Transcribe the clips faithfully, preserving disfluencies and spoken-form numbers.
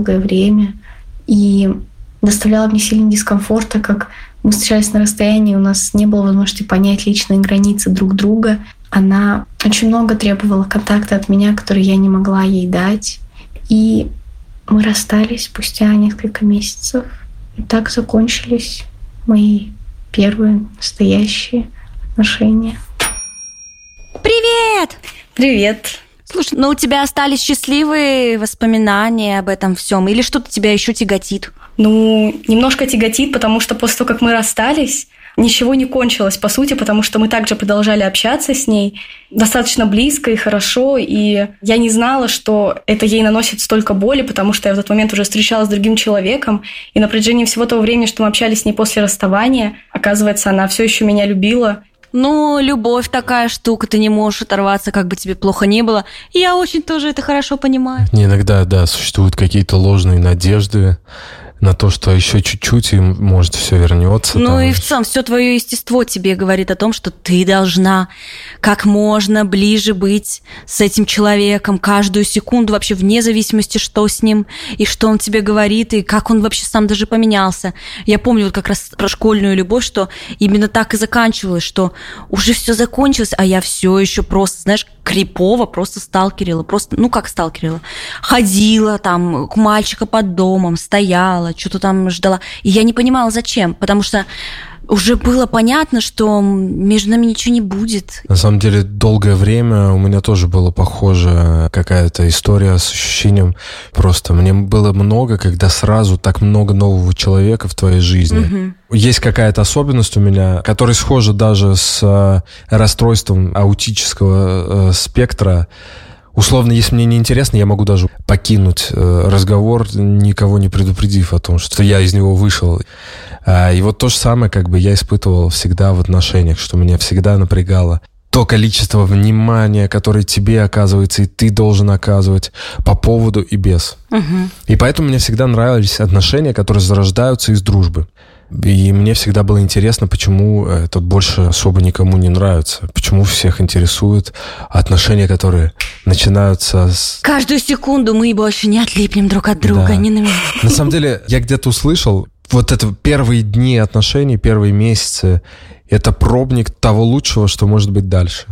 долгое время и доставляла мне сильный дискомфорт, так как мы встречались на расстоянии, у нас не было возможности понять личные границы друг друга. Она очень много требовала контакта от меня, который я не могла ей дать. И мы расстались спустя несколько месяцев. И так закончились мои первые настоящие отношения. Привет! Привет! Слушай, ну у тебя остались счастливые воспоминания об этом всем, или что-то тебя еще тяготит? Ну, немножко тяготит, потому что после того, как мы расстались, ничего не кончилось, по сути, потому что мы также продолжали общаться с ней достаточно близко и хорошо, и я не знала, что это ей наносит столько боли, потому что я в тот момент уже встречалась с другим человеком, и на протяжении всего того времени, что мы общались с ней после расставания, оказывается, она все еще меня любила. Ну, любовь такая штука, ты не можешь оторваться, как бы тебе плохо не было. Я очень тоже это хорошо понимаю. Иногда, да, существуют какие-то ложные надежды на то, что еще чуть-чуть, и, может, все вернется. Ну там. и в целом все твое естество тебе говорит о том, что ты должна как можно ближе быть с этим человеком каждую секунду, вообще вне зависимости, что с ним, и что он тебе говорит, и как он вообще сам даже поменялся. Я помню вот как раз про школьную любовь, что именно так и заканчивалось, что уже все закончилось, а я все еще просто, знаешь, крипово просто сталкерила, просто, ну как сталкерила, ходила там к мальчику под домом, стояла, что-то там ждала. И я не понимала, зачем, потому что уже было понятно, что между нами ничего не будет. На самом деле, долгое время у меня тоже была похожая какая-то история с ощущением просто. Мне было много, когда сразу так много нового человека в твоей жизни. Угу. Есть какая-то особенность у меня, которая схожа даже с расстройством аутического спектра. Условно, если мне неинтересно, я могу даже покинуть разговор, никого не предупредив о том, что я из него вышел. И вот то же самое как бы я испытывал всегда в отношениях, что меня всегда напрягало то количество внимания, которое тебе оказывается, и ты должен оказывать по поводу и без. Угу. И поэтому мне всегда нравились отношения, которые зарождаются из дружбы. И мне всегда было интересно, почему это больше особо никому не нравится. Почему всех интересуют отношения, которые начинаются с... Каждую секунду мы больше не отлипнем друг от друга. Да. Ни на минуту. На самом деле, я где-то услышал, вот это первые дни отношений, первые месяцы, это пробник того лучшего, что может быть дальше.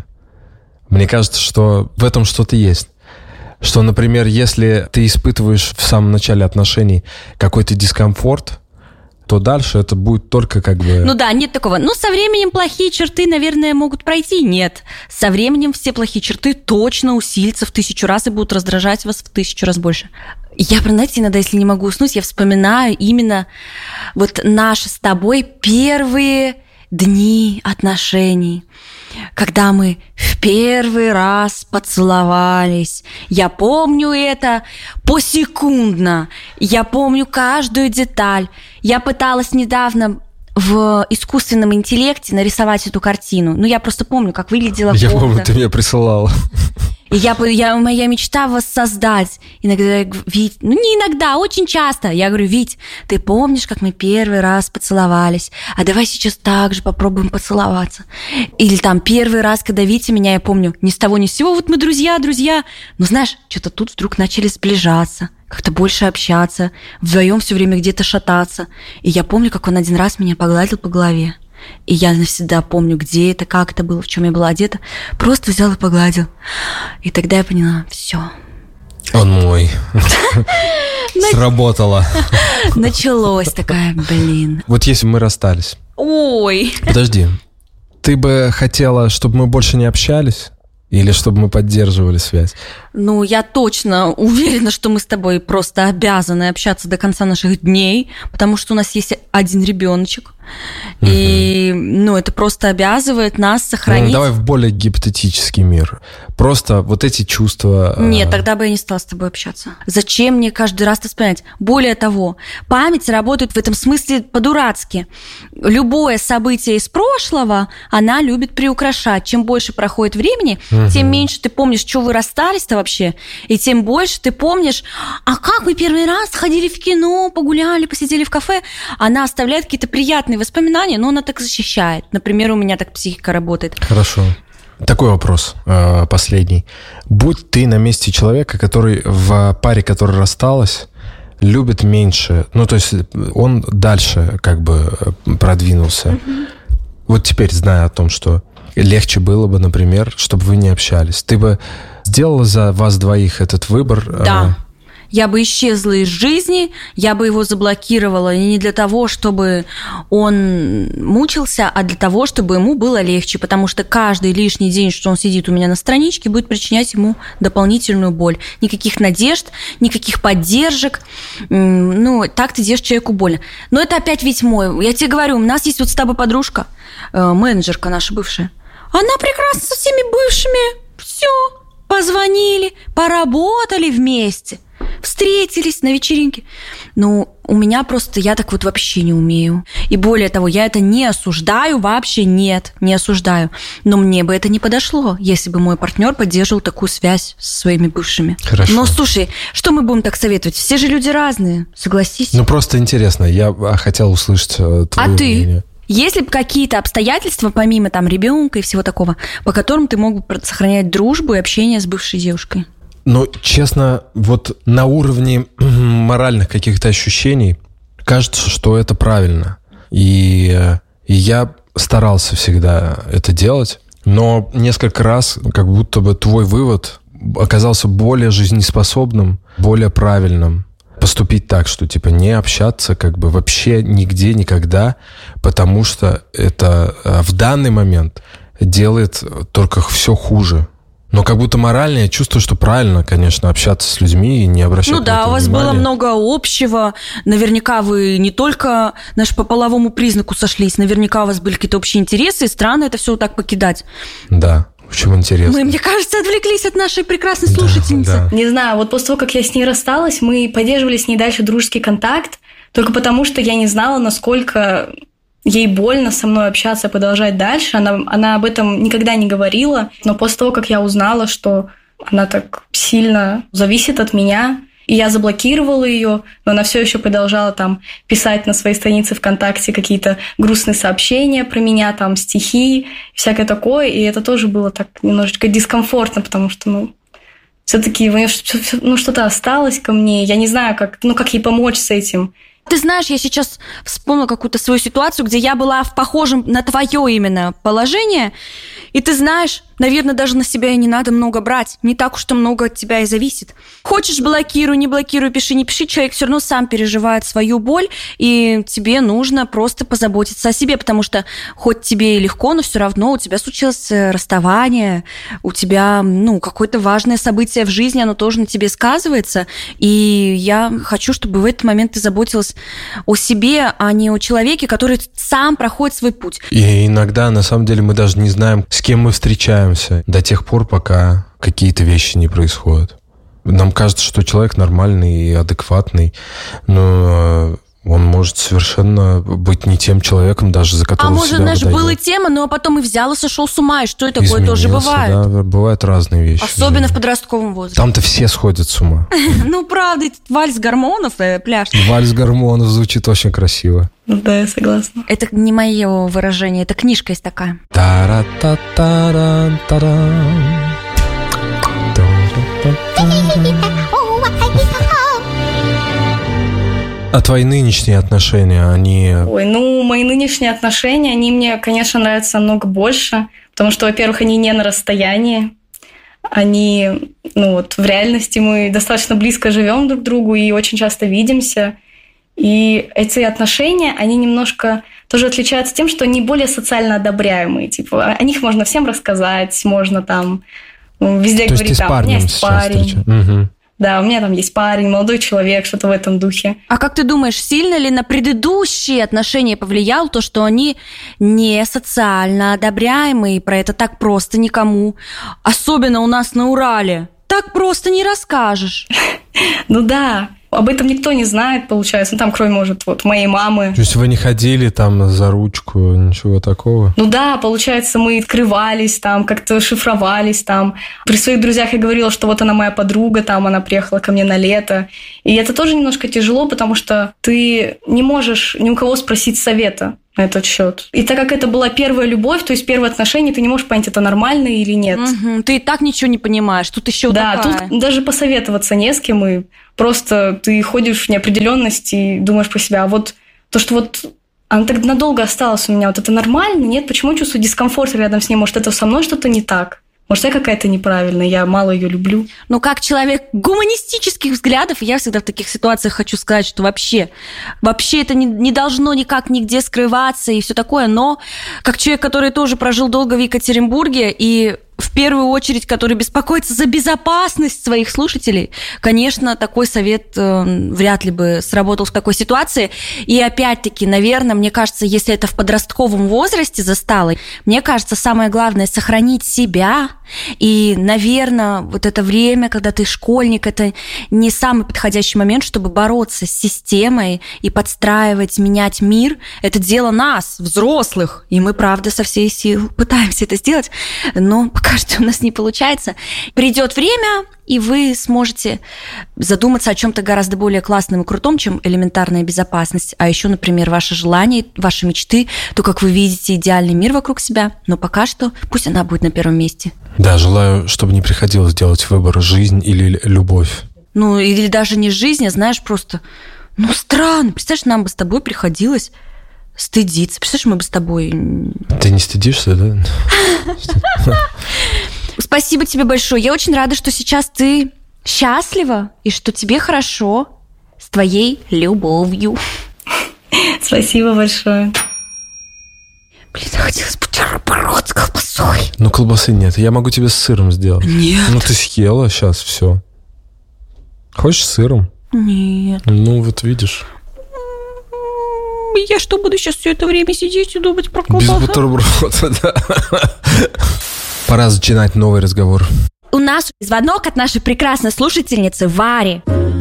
Мне кажется, что в этом что-то есть. Что, например, если ты испытываешь в самом начале отношений какой-то дискомфорт, то дальше это будет только как бы... Ну да, нет такого. Ну, со временем плохие черты, наверное, могут пройти. Нет. Со временем все плохие черты точно усилятся в тысячу раз и будут раздражать вас в тысячу раз больше. Я, знаете, иногда, если не могу уснуть, я вспоминаю именно вот наши с тобой первые дни отношений, когда мы в первый раз поцеловались. Я помню это посекундно. Я помню каждую деталь. Я пыталась недавно в искусственном интеллекте нарисовать эту картину. Ну, я просто помню, как выглядела Я кофта. помню, ты мне присылала. И я, я, моя мечта воссоздать. Иногда я говорю, Вить, ну не иногда, очень часто. Я говорю, Вить, ты помнишь, как мы первый раз поцеловались? А давай сейчас так же попробуем поцеловаться. Или там первый раз, когда Витя меня, я помню, ни с того ни с сего, вот мы друзья, друзья. Но знаешь, что-то тут вдруг начали сближаться, как-то больше общаться, вдвоем все время где-то шататься. И я помню, как он один раз меня погладил по голове. И я навсегда помню, где это, как это было, в чем я была одета. Просто взял и погладил. И тогда я поняла, все. Он мой. Сработало. Началось такая, блин. Вот если мы расстались. Ой. Подожди. Ты бы хотела, чтобы мы больше не общались? Или чтобы мы поддерживали связь? Ну, я точно уверена, что мы с тобой просто обязаны общаться до конца наших дней, потому что у нас есть один ребеночек. Угу. И, ну, это просто обязывает нас сохранить... Ну, давай в более гипотетический мир. Просто вот эти чувства... Нет, тогда бы я не стала с тобой общаться. Зачем мне каждый раз это вспоминать? Более того, память работает в этом смысле по-дурацки. Любое событие из прошлого она любит приукрашать. Чем больше проходит времени, угу. тем меньше ты помнишь, что вы расстались-то вообще, и тем больше ты помнишь, а как мы первый раз ходили в кино, погуляли, посидели в кафе. Она оставляет какие-то приятные воспоминания, но она так защищает. Например, у меня так психика работает. Хорошо. Такой вопрос э, последний. Будь ты на месте человека, который в паре, которая рассталась, любит меньше, ну, то есть он дальше как бы продвинулся. Mm-hmm. Вот теперь, зная о том, что легче было бы, например, чтобы вы не общались, ты бы сделала за вас двоих этот выбор? Да. Я бы исчезла из жизни, я бы его заблокировала не для того, чтобы он мучился, а для того, чтобы ему было легче, потому что каждый лишний день, что он сидит у меня на страничке, будет причинять ему дополнительную боль. Никаких надежд, никаких поддержек. Ну, так ты делаешь человеку больно. Но это опять ведь мой. Я тебе говорю, у нас есть вот с тобой подружка, менеджерка наша бывшая. Она прекрасно со всеми бывшими. Все. Позвонили, поработали вместе. Встретились на вечеринке. Ну, у меня просто, я так вот вообще не умею. И более того, я это не осуждаю, вообще нет, не осуждаю. Но мне бы это не подошло, если бы мой партнер поддерживал такую связь со своими бывшими. Хорошо. Но слушай, что мы будем так советовать? Все же люди разные, согласись. Ну, просто интересно, я хотел услышать твое а мнение. Ты? Есть ли какие-то обстоятельства, помимо там ребенка и всего такого, по которым ты мог бы сохранять дружбу и общение с бывшей девушкой? Ну, честно, вот на уровне моральных каких-то ощущений кажется, что это правильно. И, и я старался всегда это делать, но несколько раз как будто бы твой вывод оказался более жизнеспособным, более правильным. Поступить так, что типа не общаться как бы вообще нигде, никогда, потому что это в данный момент делает только все хуже. Но как будто морально я чувствую, что правильно, конечно, общаться с людьми и не обращать ну на да, это у вас внимания. было много общего. Наверняка вы не только наш по половому признаку сошлись, наверняка у вас были какие-то общие интересы, и странно это все вот так покидать. Да. Очень интересно. Мы, мне кажется, отвлеклись от нашей прекрасной слушательницы. Да, да. Не знаю, вот после того, как я с ней рассталась, мы поддерживали с ней дальше дружеский контакт, только потому что я не знала, насколько ей больно со мной общаться, продолжать дальше. Она, она об этом никогда не говорила, но после того, как я узнала, что она так сильно зависит от меня, и я заблокировала ее, но она все еще продолжала там писать на своей странице ВКонтакте какие-то грустные сообщения про меня, там стихи, всякое такое, и это тоже было так немножечко дискомфортно, потому что, ну, все-таки ну, что-то осталось ко мне, я не знаю, как, ну, как ей помочь с этим. Ты знаешь, я сейчас вспомнила какую-то свою ситуацию, где я была в похожем на твое именно положение, и ты знаешь, наверное, даже на себя и не надо много брать, не так уж и много от тебя и зависит. Хочешь, блокируй, не блокируй, пиши, не пиши, человек все равно сам переживает свою боль, и тебе нужно просто позаботиться о себе, потому что хоть тебе и легко, но все равно у тебя случилось расставание, у тебя, ну, какое-то важное событие в жизни, оно тоже на тебе сказывается, и я хочу, чтобы в этот момент ты заботилась о себе, а не о человеке, который сам проходит свой путь. И иногда, на самом деле, мы даже не знаем, с кем мы встречаемся до тех пор, пока какие-то вещи не происходят. Нам кажется, что человек нормальный и адекватный, но он может совершенно быть не тем человеком, даже за которого а может, себя знаешь, выдает. был и тема, но потом и взял и сошел с ума, и что это такое тоже бывает. Да, бывают разные вещи. Особенно в подростковом возрасте. Там-то все сходят с ума. Ну, правда, вальс гормонов, пляж. Вальс гормонов звучит очень красиво. Да, я согласна. Это не мое выражение, это книжка есть такая. А твои нынешние отношения, они... Ой, ну, мои нынешние отношения, они мне, конечно, нравятся намного больше, потому что, во-первых, они не на расстоянии, они, ну вот, в реальности мы достаточно близко живем друг к другу и очень часто видимся. И эти отношения, они немножко тоже отличаются тем, что они более социально одобряемые. Типа, о них можно всем рассказать, можно там везде То говорить, там, у меня есть парень. Угу. Да, у меня там есть парень, молодой человек, что-то в этом духе. А как ты думаешь, сильно ли на предыдущие отношения повлияло то, что они не социально одобряемые, про это так просто никому, особенно у нас на Урале, так просто не расскажешь? Ну да, об этом никто не знает, получается, ну там, кроме, может, вот моей мамы. То есть вы не ходили там за ручку, ничего такого? Ну да, получается, мы открывались там, как-то шифровались там. При своих друзьях я говорила, что вот она моя подруга, там она приехала ко мне на лето. И это тоже немножко тяжело, потому что ты не можешь ни у кого спросить совета на этот счет. И так как это была первая любовь, то есть первые отношения, ты не можешь понять, это нормально или нет. Угу, ты и так ничего не понимаешь, тут еще да, такая. тут даже посоветоваться не с кем, и просто ты ходишь в неопределенности и думаешь про себя, а вот то, что вот она так надолго осталась у меня, вот это нормально? Нет, почему я чувствую дискомфорт рядом с ней? Может, это со мной что-то не так? Может, я какая-то неправильная, я мало ее люблю. Ну, как человек гуманистических взглядов, я всегда в таких ситуациях хочу сказать, что вообще, вообще это не, не должно никак нигде скрываться и все такое, но как человек, который тоже прожил долго в Екатеринбурге и в первую очередь, который беспокоится за безопасность своих слушателей, конечно, такой совет э, вряд ли бы сработал в такой ситуации. И опять-таки, наверное, мне кажется, если это в подростковом возрасте застало, мне кажется, самое главное – сохранить себя. И, наверное, вот это время, когда ты школьник, это не самый подходящий момент, чтобы бороться с системой и подстраивать, менять мир. Это дело нас, взрослых, и мы, правда, со всей силы пытаемся это сделать, но пока что у нас не получается. Придет время, и вы сможете задуматься о чем-то гораздо более классном и крутом, чем элементарная безопасность. А еще, например, ваши желания, ваши мечты, то, как вы видите идеальный мир вокруг себя. Но пока что пусть она будет на первом месте. Да, желаю, чтобы не приходилось делать выбор, жизнь или любовь. Ну, или даже не жизнь, а знаешь, просто... Ну, странно. Представляешь, нам бы с тобой приходилось стыдиться. Представляешь, мы бы с тобой... Ты не стыдишься, да? Спасибо тебе большое. Я очень рада, что сейчас ты счастлива и что тебе хорошо с твоей любовью. Спасибо большое. Блин, захотелось бутерброд с колбасой. Ну, колбасы нет. Я могу тебе с сыром сделать. Нет. Ну, ты съела сейчас все. Хочешь с сыром? Нет. Ну, вот видишь. Я что, буду сейчас все это время сидеть и думать про колбасу? Без бутерброда, да. Пора начинать новый разговор. У нас звонок от нашей прекрасной слушательницы Вари.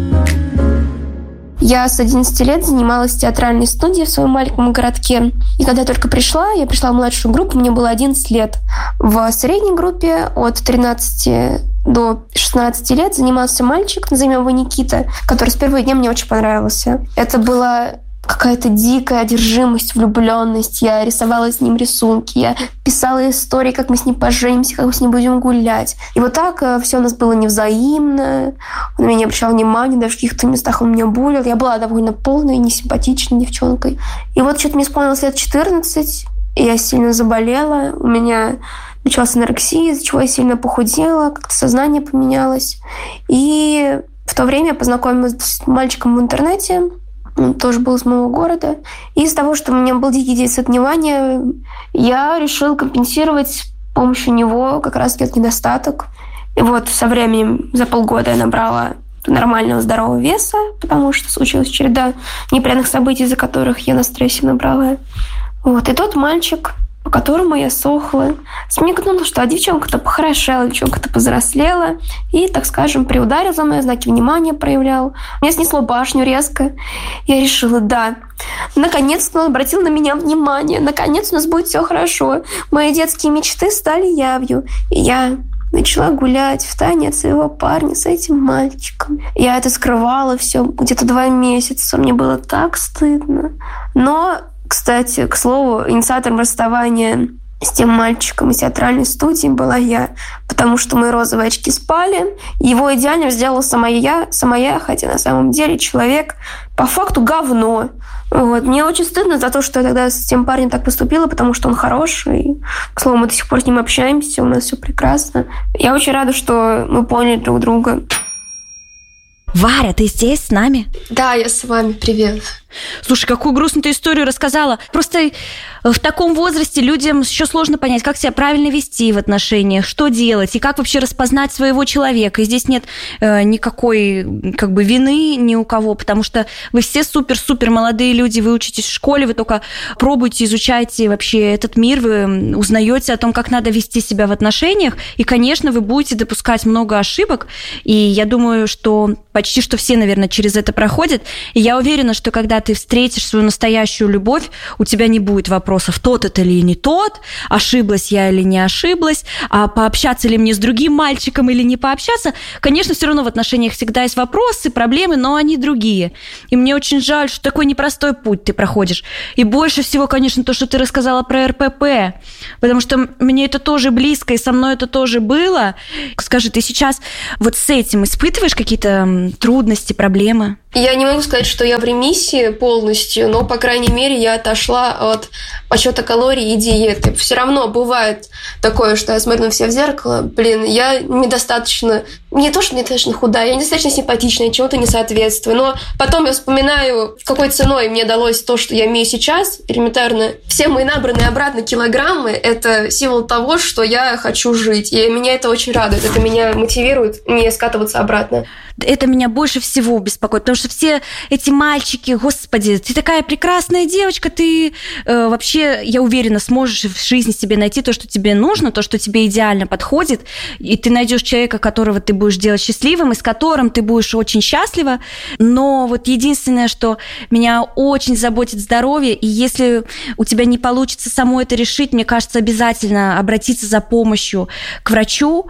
Я с одиннадцати лет занималась в театральной студии в своем маленьком городке. И когда я только пришла, я пришла в младшую группу, мне было одиннадцать лет. В средней группе от тринадцати до шестнадцати лет занимался мальчик, назовем его Никита, который с первого дня мне очень понравился. Это была какая-то дикая одержимость, влюбленность. Я рисовала с ним рисунки, я писала истории, как мы с ним поженимся, как мы с ним будем гулять. И вот так все у нас было невзаимно. Он на меня не обращал внимания, даже в каких-то местах он меня булил. Я была довольно полной, несимпатичной девчонкой. И вот что-то мне исполнилось лет четырнадцать, и я сильно заболела. У меня началась анорексия, из-за чего я сильно похудела, как-то сознание поменялось. И в то время я познакомилась с мальчиком в интернете. Он тоже был из моего города. И из-за того, что у меня был дикий дефицит внимания, я решила компенсировать с помощью него как раз этот недостаток. И вот со временем, за полгода я набрала нормального здорового веса, потому что случилась череда неприятных событий, из-за которых я на стрессе набрала. Вот. И тот мальчик, по которому я сохла, смекнул, что а девчонка-то похорошела, девчонка-то повзрослела, и, так скажем, приударил за мной, знаки внимания проявлял. Меня снесло башню резко. Я решила, да, наконец-то он обратил на меня внимание, наконец у нас будет все хорошо. Мои детские мечты стали явью. И я начала гулять в тайне от своего парня с этим мальчиком. Я это скрывала все где-то два месяца. Мне было так стыдно. Но, кстати, к слову, инициатором расставания с тем мальчиком из театральной студии была я, потому что мои розовые очки спали. Его идеально сделала сама я, сама я, хотя на самом деле человек по факту говно. Вот. Мне очень стыдно за то, что я тогда с тем парнем так поступила, потому что он хороший. К слову, мы до сих пор с ним общаемся, у нас все прекрасно. Я очень рада, что мы поняли друг друга. Варя, ты здесь с нами? Да, я с вами. Привет. Слушай, какую грустную ты историю рассказала. Просто в таком возрасте людям еще сложно понять, как себя правильно вести в отношениях, что делать и как вообще распознать своего человека. И здесь нет э, никакой как бы вины ни у кого, потому что вы все супер-супер молодые люди, вы учитесь в школе, вы только пробуете, изучаете вообще этот мир, вы узнаете о том, как надо вести себя в отношениях, и, конечно, вы будете допускать много ошибок, и я думаю, что почти что все, наверное, через это проходят, и я уверена, что когда ты встретишь свою настоящую любовь, у тебя не будет вопросов, тот это или не тот, ошиблась я или не ошиблась, а пообщаться ли мне с другим мальчиком или не пообщаться. Конечно, все равно в отношениях всегда есть вопросы, проблемы, но они другие. И мне очень жаль, что такой непростой путь ты проходишь. И больше всего, конечно, то, что ты рассказала про эр пэ пэ, потому что мне это тоже близко, и со мной это тоже было. Скажи, ты сейчас вот с этим испытываешь какие-то трудности, проблемы? Я не могу сказать, что я в ремиссии полностью, но, по крайней мере, я отошла от подсчета калорий и диеты. Все равно бывает такое, что я смотрю на себя в зеркало, блин, я недостаточно, не то, что недостаточно худая, я недостаточно симпатичная, чего-то не соответствую, но потом я вспоминаю, какой ценой мне далось то, что я имею сейчас, элементарно. Все мои набранные обратно килограммы – это символ того, что я хочу жить, и меня это очень радует, это меня мотивирует не скатываться обратно. Это меня больше всего беспокоит, потому что все эти мальчики, господи, ты такая прекрасная девочка, ты э, вообще, я уверена, сможешь в жизни себе найти то, что тебе нужно, то, что тебе идеально подходит, и ты найдешь человека, которого ты будешь делать счастливым, и с которым ты будешь очень счастлива. Но вот единственное, что меня очень заботит здоровье, и если у тебя не получится самой это решить, мне кажется, обязательно обратиться за помощью к врачу.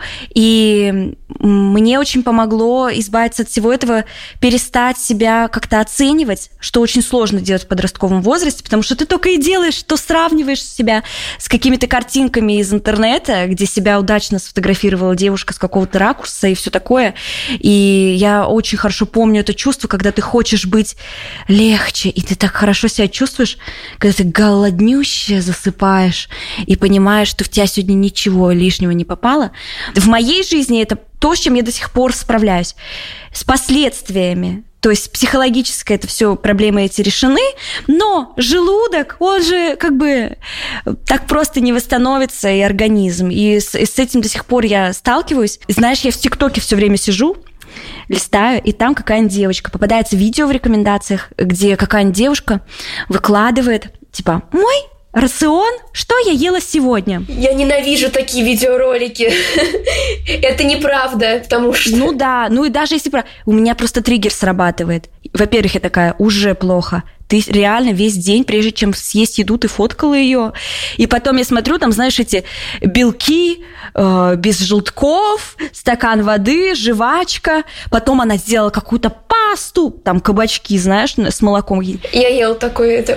И мне очень помогло избавиться от всего этого, перестать себя как-то оценивать, что очень сложно делать в подростковом возрасте, потому что ты только и делаешь, что сравниваешь себя с какими-то картинками из интернета, где себя удачно сфотографировала девушка с какого-то ракурса и все такое. И я очень хорошо помню это чувство, когда ты хочешь быть легче, и ты так хорошо себя чувствуешь, когда ты голоднющая засыпаешь и понимаешь, что в тебя сегодня ничего лишнего не попало. В моей жизни это то, с чем я до сих пор справляюсь. С последствиями. То есть психологически это все проблемы эти решены, но желудок, он же как бы так просто не восстановится, и организм. И с, и с этим до сих пор я сталкиваюсь. Знаешь, я в ТикТоке все время сижу, листаю, и там какая-нибудь девочка. Попадается видео в рекомендациях, где какая-нибудь девушка выкладывает, типа, мой рацион, что я ела сегодня. Я ненавижу такие видеоролики. Это неправда, потому что... Ну да, ну и даже если... У меня просто триггер срабатывает. Во-первых, я такая, уже плохо. Ты реально весь день, прежде чем съесть еду, ты фоткала ее. И потом я смотрю, там, знаешь, эти белки э, без желтков, стакан воды, жвачка. Потом она сделала какую-то пасту, там, кабачки, знаешь, с молоком. Я ела такое, это...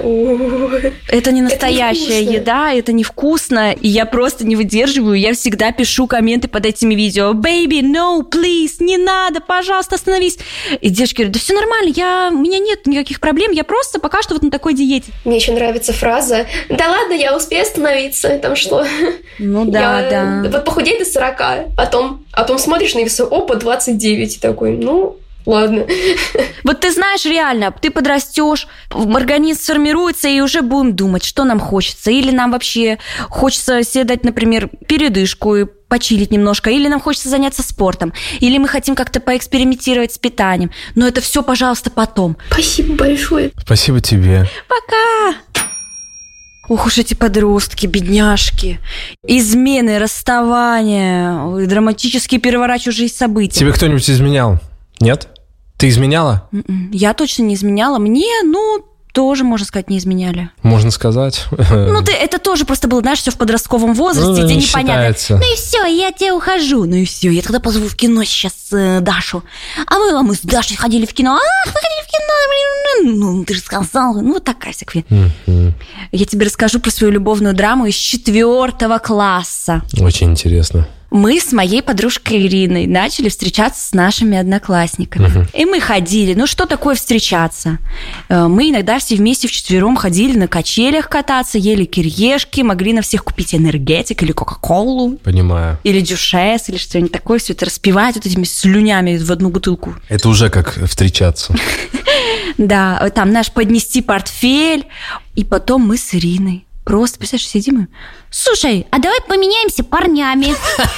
Это не настоящая это еда, это невкусно. И я просто не выдерживаю. Я всегда пишу комменты под этими видео. Baby, no, please, не надо, пожалуйста, остановись. И девочки говорят, да все нормально, я... у меня нет никаких проблем, я просто пока что вот на такой диете. Мне еще нравится фраза: да ладно, я успею остановиться, там что? Ну да, я... да. Вот похудей до сорока, потом, а потом смотришь на весы, опа, двадцать девять, и такой, ну... Ладно. Вот ты знаешь, реально, ты подрастешь, организм сформируется, и уже будем думать, что нам хочется. Или нам вообще хочется себе дать, например, передышку и почилить немножко, или нам хочется заняться спортом, или мы хотим как-то поэкспериментировать с питанием. Но это все, пожалуйста, потом. Спасибо большое. Спасибо тебе. Пока. Ох уж эти подростки, бедняжки. Измены, расставания, драматические переворачивающие события. Тебе кто-нибудь изменял? Нет? Ты изменяла? Я точно не изменяла. Мне, ну, тоже, можно сказать, не изменяли. Можно сказать. Ну, ты, это тоже просто было, знаешь, все в подростковом возрасте, ну, где не непонятно. Считается. Ну и все, я от тебя ухожу. Ну и все, я тогда позову в кино сейчас э, Дашу. А мы, а мы с Дашей ходили в кино. А, мы ходили в кино, блин. Ну, ты же сказала. Ну, вот такая вся квин. Mm-hmm. Я тебе расскажу про свою любовную драму из четвертого класса. Очень интересно. Мы с моей подружкой Ириной начали встречаться с нашими одноклассниками. Uh-huh. И мы ходили. Ну, что такое встречаться? Мы иногда все вместе вчетвером ходили на качелях кататься, ели кириешки, могли на всех купить энергетик или кока-колу. Понимаю. Или дюшес, или что-нибудь такое. Все это распивать вот этими слюнями в одну бутылку. Это уже как встречаться. Да, там наш поднести портфель. И потом мы с Ириной просто, представляешь, сидим и... Слушай, а давай поменяемся парнями.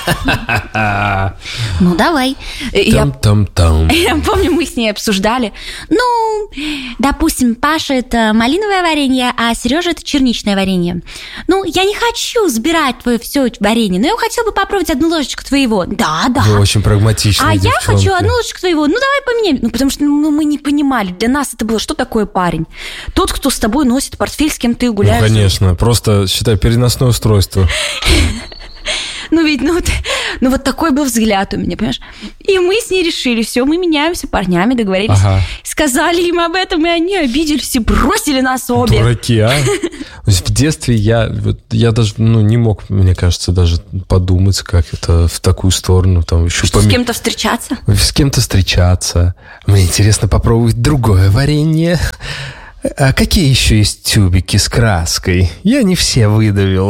Ну, давай. Там-там-там. Я помню, мы с ней обсуждали. Ну, допустим, Паша – это малиновое варенье, а Сережа – это черничное варенье. Ну, я не хочу сбирать твое все варенье, но я хотела бы попробовать одну ложечку твоего. Да, да. Вы очень прагматичные А девчонки. я хочу одну ложечку твоего. Ну, давай поменяем. Ну, потому что ну, мы не понимали. Для нас это было, что такое парень? Тот, кто с тобой носит портфель, с кем ты гуляешь. Ну, конечно. Просто, считай, переносное устройство. Ну, ведь, ну, ну, вот такой был взгляд у меня, понимаешь? И мы с ней решили, все, мы меняемся парнями, договорились. Ага. Сказали им об этом, и они обиделись и бросили нас обе. Дураки, а? В детстве я, я даже ну, не мог, мне кажется, даже подумать, как это в такую сторону. Там, еще Что, пом... с кем-то встречаться? С кем-то встречаться. Мне интересно попробовать другое варенье. А какие еще есть тюбики с краской? Я не все выдавил.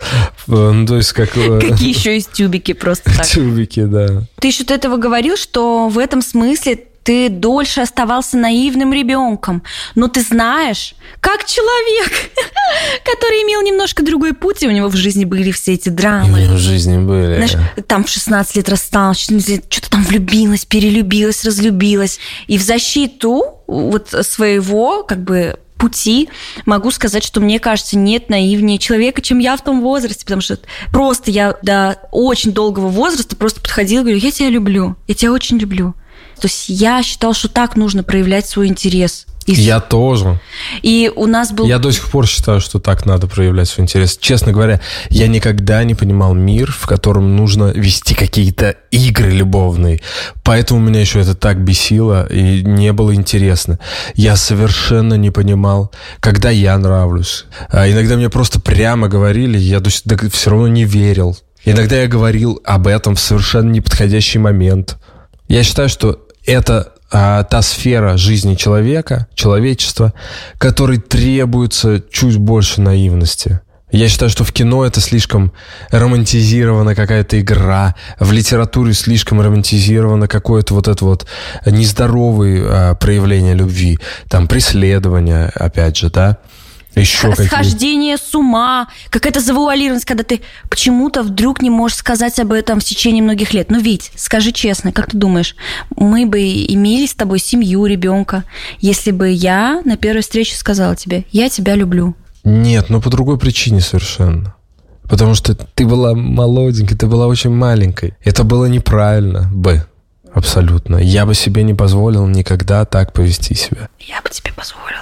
Ну, то есть как... Какие еще есть тюбики просто так? Тюбики, да. Ты еще до этого говорил, что в этом смысле ты дольше оставался наивным ребенком. Но ты знаешь, как человек, который имел немножко другой путь, и у него в жизни были все эти драмы. И у него в жизни были. Знаешь, там в шестнадцать лет рассталась, что-то там влюбилась, перелюбилась, разлюбилась. И в защиту вот своего, как бы, пути могу сказать, что, мне кажется, нет наивнее человека, чем я в том возрасте, потому что просто я до очень долгого возраста просто подходила и говорю, я тебя люблю, я тебя очень люблю. То есть я считала, что так нужно проявлять свой интерес. И я тоже. И у нас был... Я до сих пор считаю, что так надо проявлять свой интерес. Честно говоря, я никогда не понимал мир, в котором нужно вести какие-то игры любовные. Поэтому меня еще это так бесило и не было интересно. Я совершенно не понимал, когда я нравлюсь. А иногда мне просто прямо говорили, я все равно не верил. Иногда я говорил об этом в совершенно неподходящий момент. Я считаю, что это а, та сфера жизни человека, человечества, которой требуется чуть больше наивности. Я считаю, что в кино это слишком романтизирована какая-то игра, в литературе слишком романтизировано какое-то вот это вот нездоровое а, проявление любви, там преследование, опять же, да. Еще схождение с ума, какая-то завуалированность, когда ты почему-то вдруг не можешь сказать об этом в течение многих лет. Ну, Вить, скажи честно, как ты думаешь, мы бы имели с тобой семью, ребенка, если бы я на первой встрече сказала тебе, я тебя люблю? Нет, но по другой причине совершенно. Потому что ты была молоденькой, ты была очень маленькой. Это было неправильно, Б. Абсолютно. Я бы себе не позволил никогда так повести себя. Я бы тебе позволила.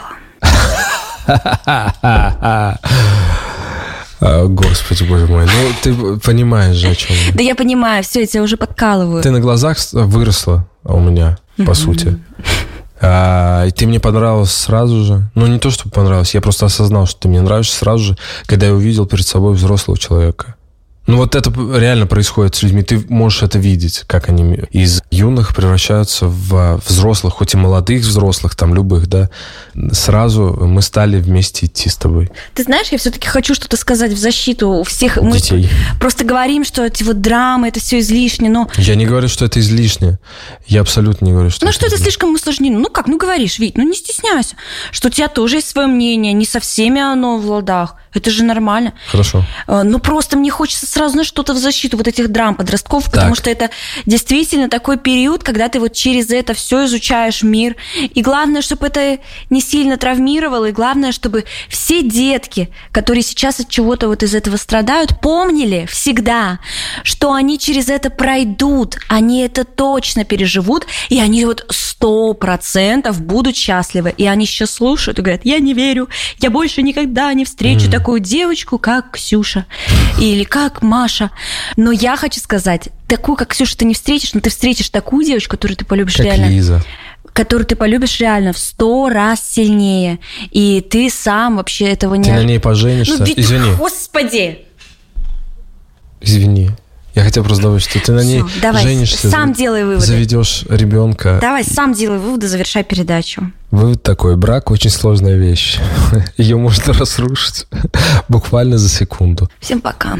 Господи, боже мой. Ну, ты понимаешь же, о чем я. Да я понимаю, все, я тебя уже подкалываю. Ты на глазах выросла у меня, по сути. А, и ты мне понравилась сразу же. Ну, не то, что понравилась, я просто осознал, что ты мне нравишься сразу же, когда я увидел перед собой взрослого человека. Ну, вот это реально происходит с людьми. Ты можешь это видеть, как они из юных превращаются в взрослых, хоть и молодых взрослых, там, любых, да. Сразу мы стали вместе идти с тобой. Ты знаешь, я все-таки хочу что-то сказать в защиту всех. Детей. Мы просто говорим, что эти вот драмы, это все излишне, но... Я не говорю, что это излишне. Я абсолютно не говорю, что ну, это что это излишне. слишком усложнено. Ну, как, ну, говоришь, Вить, ну, не стесняйся, что у тебя тоже есть свое мнение, не со всеми оно в ладах. Это же нормально. Хорошо. Ну, просто мне хочется сразу, знаешь, что-то в защиту вот этих драм подростков, потому так. что это действительно такой период, когда ты вот через это все изучаешь мир. И главное, чтобы это не сильно травмировало, и главное, чтобы все детки, которые сейчас от чего-то вот из этого страдают, помнили всегда, что они через это пройдут, они это точно переживут, и они вот сто процентов будут счастливы. И они сейчас слушают и говорят, я не верю, я больше никогда не встречу mm. такую девочку, как Ксюша или как Маша. Но я хочу сказать, такую, как Ксюша, ты не встретишь, но ты встретишь такую девочку, которую ты полюбишь как реально. Лиза. Которую ты полюбишь реально в сто раз сильнее. И ты сам вообще этого не... Ты на ней поженишься? Ну, ведь, Извини. Господи! Извини. Я хотел просто добавить, что ты на ней Всё, давай, женишься, сам делай выводы. заведешь ребенка. Давай, сам делай выводы, завершай передачу. Вывод такой: брак очень сложная вещь. Ее можно разрушить буквально за секунду. Всем пока.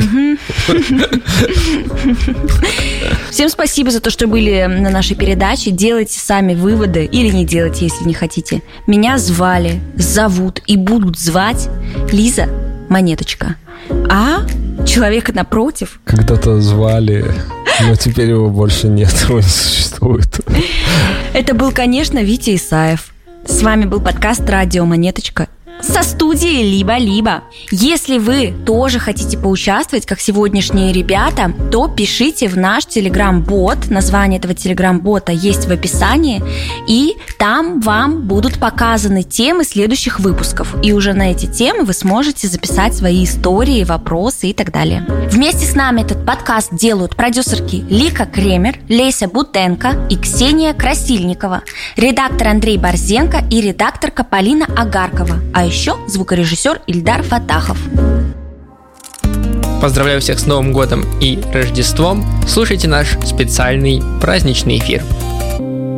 Всем спасибо за то, что были на нашей передаче. Делайте сами выводы или не делайте, если не хотите. Меня звали, зовут и будут звать Лиза Монеточка. А человека напротив... Когда-то звали, но теперь его больше нет, его не существует. Это был, конечно, Витя Исаев. С вами был подкаст «Радио Монеточка» со студией «Либо-либо». Если вы тоже хотите поучаствовать, как сегодняшние ребята, то пишите в наш телеграм-бот. Название этого телеграм-бота есть в описании. И там Там вам будут показаны темы следующих выпусков, и уже на эти темы вы сможете записать свои истории, вопросы и так далее. Вместе с нами этот подкаст делают продюсерки Лика Кремер, Леся Бутенко и Ксения Красильникова, редактор Андрей Борзенко и редакторка Полина Агаркова, а еще звукорежиссер Ильдар Фатахов. Поздравляю всех с Новым годом и Рождеством. Слушайте наш специальный праздничный эфир.